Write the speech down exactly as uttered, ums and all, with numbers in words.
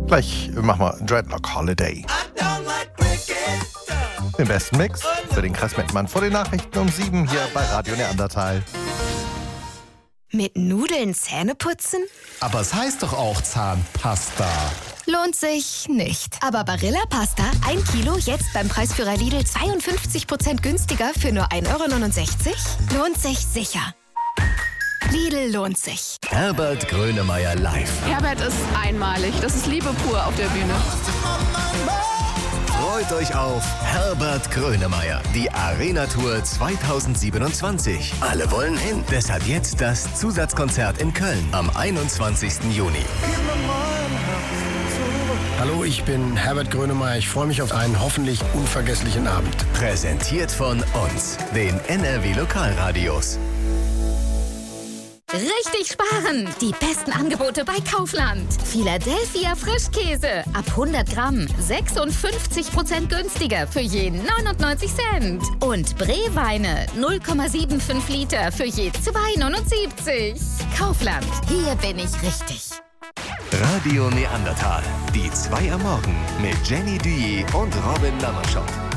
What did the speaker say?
Gleich machen wir Dreadlock Holiday. Den besten Mix für den Krass-Mettmann vor den Nachrichten um sieben hier bei Radio Neandertal. Mit Nudeln Zähne putzen? Aber es heißt doch auch Zahnpasta. Lohnt sich nicht. Aber Barilla Pasta, ein Kilo, jetzt beim Preisführer Lidl zweiundfünfzig Prozent günstiger für nur ein Euro neunundsechzig? Lohnt sich sicher. Lidl lohnt sich. Herbert Grönemeyer live. Herbert ist einmalig. Das ist Liebe pur auf der Bühne. Freut euch auf Herbert Grönemeyer, die Arena-Tour zweitausendsiebenundzwanzig. Alle wollen hin. Deshalb jetzt das Zusatzkonzert in Köln am einundzwanzigsten Juni. Hallo, ich bin Herbert Grönemeyer. Ich freue mich auf einen hoffentlich unvergesslichen Abend. Präsentiert von uns, den N R W-Lokalradios. Richtig sparen! Die besten Angebote bei Kaufland. Philadelphia Frischkäse ab hundert Gramm sechsundfünfzig Prozent günstiger für je neunundneunzig Cent. Und Bree-Weine null Komma fünfundsiebzig Liter für je zwei neunundsiebzig. Kaufland, hier bin ich richtig. Radio Neandertal, die zwei am Morgen mit Jenny Duyé und Robin Lammerschott.